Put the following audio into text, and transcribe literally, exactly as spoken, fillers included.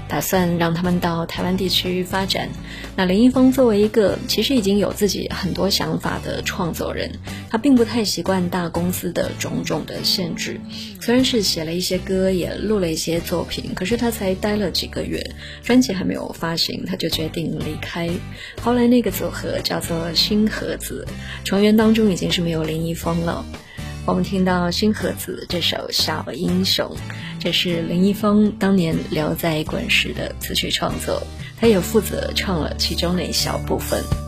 打算让他们到台湾地区发展。那林一峰作为一个其实已经有自己很多想法的创作人，他并不太习惯大公司的种种的限制。虽然是写了一些歌，也录了一些作品，可是他才待了几个月，专辑还没有发行，他就决定离开。后来那个组合叫做新盒子，成员当中已经是没有林一峰了。我们听到新盒子这首小英雄，这是林一峰当年留在滚石的词曲创作，他也负责唱了其中的一小部分。